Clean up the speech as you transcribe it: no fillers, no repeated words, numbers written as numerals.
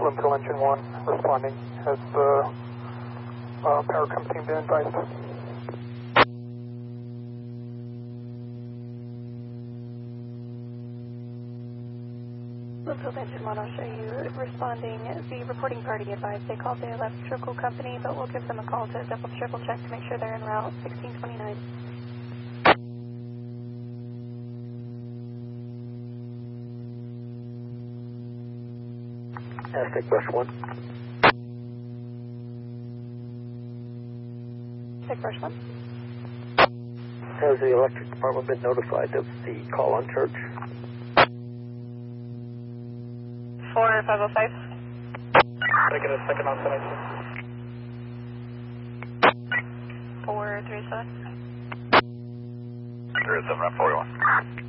Limphill Engine 1 responding. Has the power company been advised? Limphill Engine 1, I'll show you responding. The reporting party advised they called the electrical company, but we'll give them a call to triple check to make sure they're en route 1629. Aztec Brush 1. Aztec Brush 1. Has the electric department been notified of the call on church? 4505. Taking a second on 437. 37 on 41.